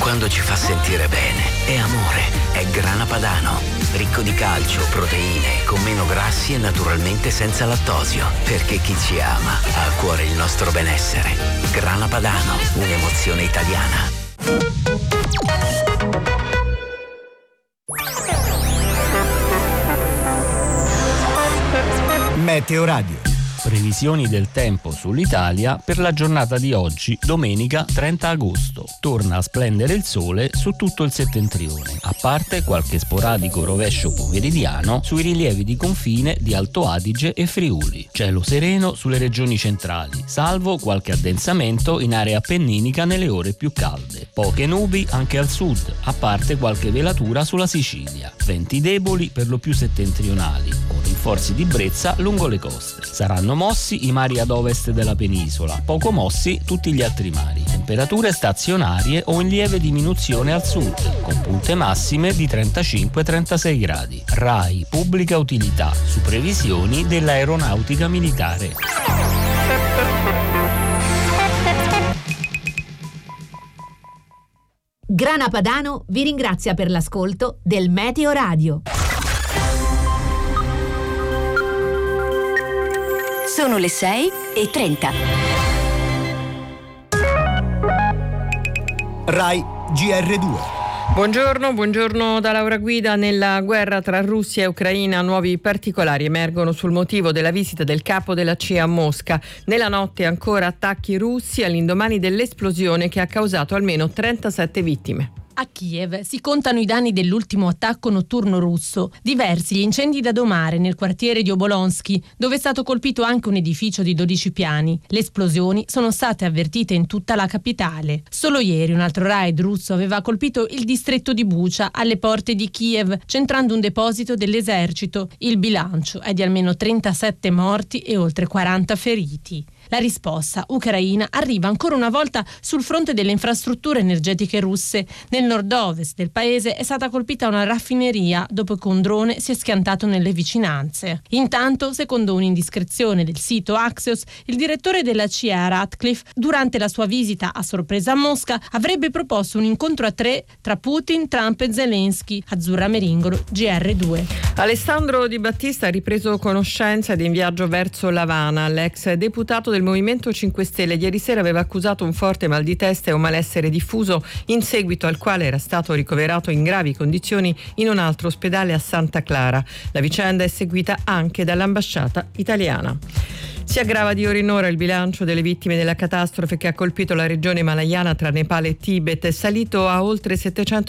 quando ci fa sentire bene. È amore, è Grana Padano. Ricco di calcio, proteine, con meno grassi e naturalmente senza lattosio. Perché chi ci ama ha a cuore il nostro benessere. Grana Padano, un'emozione italiana. Meteo Radio. Previsioni del tempo sull'Italia per la giornata di oggi, domenica 30 agosto. Torna a splendere il sole su tutto il settentrione, a parte qualche sporadico rovescio pomeridiano sui rilievi di confine di Alto Adige e Friuli. Cielo sereno sulle regioni centrali, salvo qualche addensamento in area appenninica nelle ore più calde. Poche nubi anche al sud, a parte qualche velatura sulla Sicilia. Venti deboli per lo più settentrionali, con rinforzi di brezza lungo le coste. Saranno mossi i mari ad ovest della penisola, poco mossi tutti gli altri mari. Temperature stazionarie o in lieve diminuzione al sud, con punte massime di 35-36 gradi. RAI Pubblica Utilità, su previsioni dell'Aeronautica Militare. Grana Padano vi ringrazia per l'ascolto del Meteo Radio. Sono le 6:30. RAI GR2. Buongiorno da Laura Guida. Nella guerra tra Russia e Ucraina nuovi particolari emergono sul motivo della visita del capo della CIA a Mosca. Nella notte ancora attacchi russi all'indomani dell'esplosione che ha causato almeno 37 vittime. A Kiev si contano i danni dell'ultimo attacco notturno russo. Diversi gli incendi da domare nel quartiere di Obolonsky, dove è stato colpito anche un edificio di 12 piani. Le esplosioni sono state avvertite in tutta la capitale. Solo ieri un altro raid russo aveva colpito il distretto di Bucha, alle porte di Kiev, centrando un deposito dell'esercito. Il bilancio è di almeno 37 morti e oltre 40 feriti. La risposta ucraina arriva ancora una volta sul fronte delle infrastrutture energetiche russe. Nel nord-ovest del paese è stata colpita una raffineria dopo che un drone si è schiantato nelle vicinanze. Intanto, secondo un'indiscrezione del sito Axios, il direttore della CIA Ratcliffe, durante la sua visita a sorpresa a Mosca, avrebbe proposto un incontro a 3 tra Putin, Trump e Zelensky. Azzurra Meringolo, GR2. Alessandro Di Battista ha ripreso conoscenza ed è in viaggio verso l'Havana. L'ex deputato del Movimento 5 Stelle ieri sera aveva accusato un forte mal di testa e un malessere diffuso, in seguito al quale era stato ricoverato in gravi condizioni in un altro ospedale a Santa Clara. La vicenda è seguita anche dall'ambasciata italiana. Si aggrava di ora in ora il bilancio delle vittime della catastrofe che ha colpito la regione malayana tra Nepal e Tibet. È salito a oltre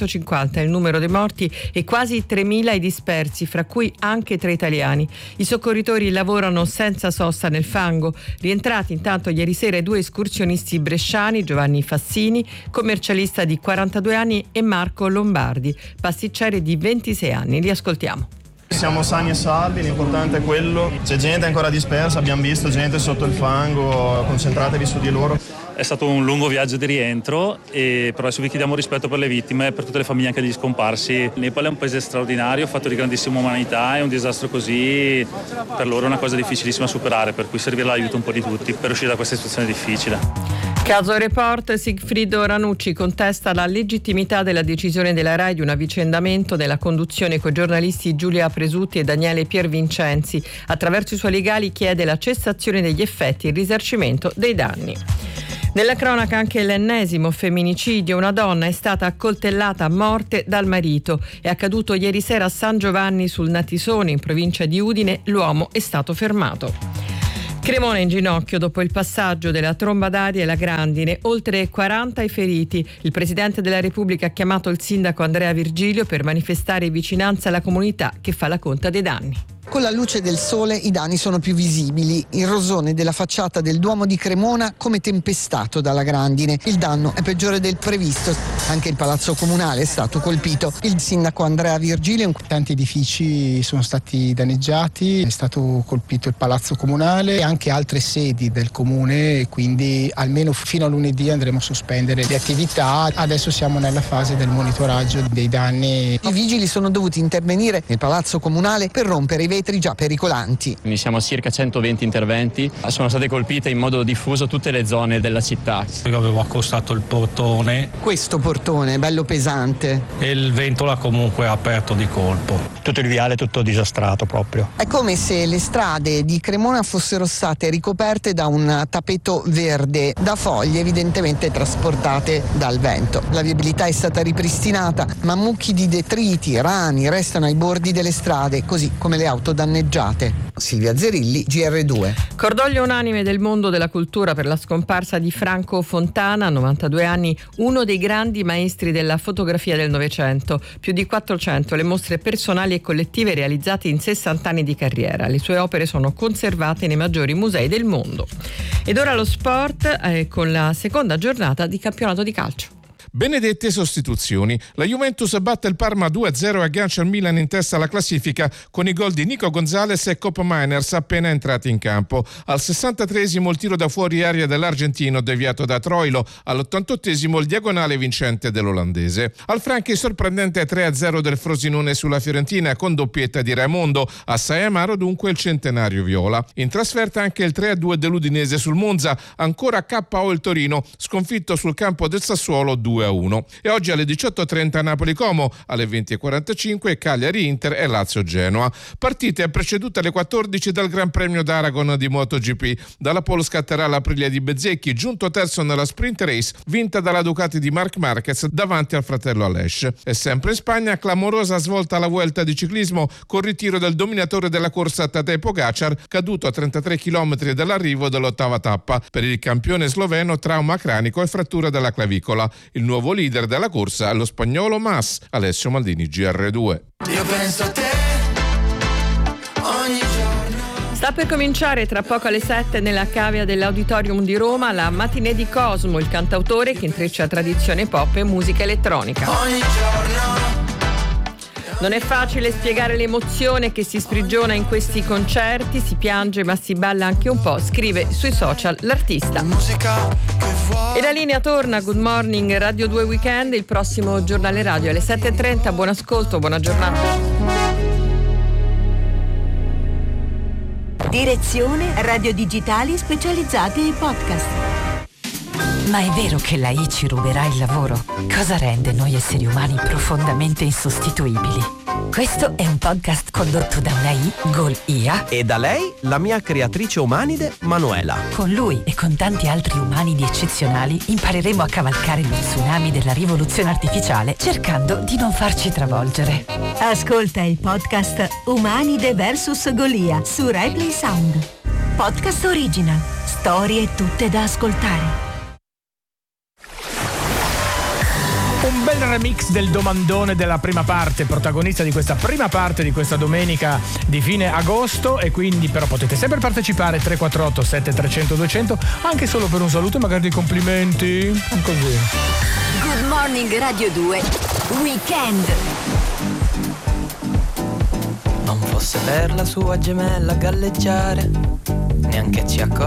750 il numero dei morti e quasi 3.000 i dispersi, fra cui anche 3 italiani. I soccorritori lavorano senza sosta nel fango. Rientrati intanto ieri sera 2 escursionisti bresciani, Giovanni Fassini, commercialista di 42 anni, e Marco Lombardi, pasticcere di 26 anni. Li ascoltiamo. Siamo sani e salvi, l'importante è quello. C'è gente ancora dispersa, abbiamo visto gente sotto il fango, concentratevi su di loro. È stato un lungo viaggio di rientro, e però adesso vi chiediamo rispetto per le vittime e per tutte le famiglie anche degli scomparsi. Il Nepal è un paese straordinario, fatto di grandissima umanità, e un disastro così per loro è una cosa difficilissima da superare, per cui servirà l'aiuto un po' di tutti per uscire da questa situazione difficile. Caso Report, Sigfrido Ranucci contesta la legittimità della decisione della RAI di un avvicendamento della conduzione coi giornalisti Giulia Presutti e Daniele Piervincenzi. Attraverso i suoi legali chiede la cessazione degli effetti e il risarcimento dei danni. Nella cronaca anche l'ennesimo femminicidio. Una donna è stata accoltellata a morte dal marito. È accaduto ieri sera a San Giovanni sul Natisone, in provincia di Udine. L'uomo è stato fermato. Cremona in ginocchio dopo il passaggio della tromba d'aria e la grandine, oltre 40 i feriti. Il Presidente della Repubblica ha chiamato il sindaco Andrea Virgilio per manifestare vicinanza alla comunità che fa la conta dei danni. Con la luce del sole i danni sono più visibili. Il rosone della facciata del Duomo di Cremona come tempestato dalla grandine. Il danno è peggiore del previsto. Anche il Palazzo Comunale è stato colpito. Il sindaco Andrea Virgilio. Tanti edifici sono stati danneggiati, è stato colpito il Palazzo Comunale e anche altre sedi del comune, quindi almeno fino a lunedì andremo a sospendere le attività. Adesso siamo nella fase del monitoraggio dei danni. I vigili sono dovuti intervenire nel Palazzo Comunale per rompere i vetri vetri già pericolanti. Quindi siamo a circa 120 interventi, sono state colpite in modo diffuso tutte le zone della città. Io avevo accostato il portone. Questo portone, bello pesante. E il vento l'ha comunque aperto di colpo. Tutto il viale tutto disastrato proprio. È come se le strade di Cremona fossero state ricoperte da un tappeto verde, da foglie evidentemente trasportate dal vento. La viabilità è stata ripristinata, ma mucchi di detriti, rami restano ai bordi delle strade, così come le auto danneggiate. Silvia Zerilli, GR2. Cordoglio unanime del mondo della cultura per la scomparsa di Franco Fontana, a 92 anni, uno dei grandi maestri della fotografia del Novecento. Più di 400 le mostre personali e collettive realizzate in 60 anni di carriera. Le sue opere sono conservate nei maggiori musei del mondo. Ed ora lo sport con la seconda giornata di campionato di calcio. Benedette sostituzioni. La Juventus batte il Parma 2-0 e aggancia il Milan in testa alla classifica con i gol di Nico Gonzalez e Kopp Meiners appena entrati in campo. Al 63esimo il tiro da fuori area dell'argentino deviato da Troilo, all'88esimo il diagonale vincente dell'olandese. Al Franchi sorprendente 3-0 del Frosinone sulla Fiorentina con doppietta di Raimondo, assai amaro dunque il centenario viola. In trasferta anche il 3-2 dell'Udinese sul Monza, ancora KO il Torino, sconfitto sul campo del Sassuolo 2-1. E oggi alle 18.30 Napoli-Como, alle 20.45 Cagliari-Inter e Lazio-Genoa. Partite precedute alle 14 dal Gran Premio d'Aragon di MotoGP. Dalla pole scatterà l'Aprilia di Bezzecchi, giunto terzo nella sprint race, vinta dalla Ducati di Marc Marquez davanti al fratello Aleix. E sempre in Spagna, clamorosa svolta alla Vuelta di ciclismo col ritiro del dominatore della corsa Tadej Pogacar, caduto a 33 km dall'arrivo dell'ottava tappa. Per il campione sloveno trauma cranico e frattura della clavicola. Il nuovo leader della corsa è lo spagnolo Mas. Alessio Maldini, GR2. Io penso a te ogni giorno. Sta per cominciare tra poco alle 7 nella cavea dell'Auditorium di Roma la matinée di Cosmo, il cantautore che intreccia tradizione pop e musica elettronica. Ogni giorno. Non è facile spiegare l'emozione che si sprigiona in questi concerti, si piange ma si balla anche un po', scrive sui social l'artista. E la linea torna, Good Morning Radio 2 Weekend, il prossimo giornale radio alle 7.30, buon ascolto, buona giornata. Direzione Radio Digitali specializzati ai podcast. Ma è vero che la I ci ruberà il lavoro? Cosa rende noi esseri umani profondamente insostituibili? Questo è un podcast condotto da una I, Gol IA, e da lei, la mia creatrice umanide, Manuela. Con lui e con tanti altri umanidi eccezionali impareremo a cavalcare lo tsunami della rivoluzione artificiale cercando di non farci travolgere. Ascolta il podcast Umanide vs Golia su RaiPlay Sound. Podcast original. Storie tutte da ascoltare. Un bel remix del domandone della prima parte, protagonista di questa prima parte di questa domenica di fine agosto, e quindi però potete sempre partecipare 348 7300 200 anche solo per un saluto e magari dei complimenti, così. Good Morning Radio 2 Weekend. Non fosse per la sua gemella galleggiare, neanche ci accorgiamo